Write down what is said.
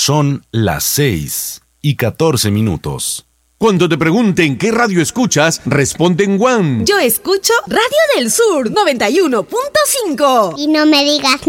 Son las 6:14. Cuando te pregunten qué radio escuchas, responde en One. Yo escucho Radio del Sur 91.5. Y no me digas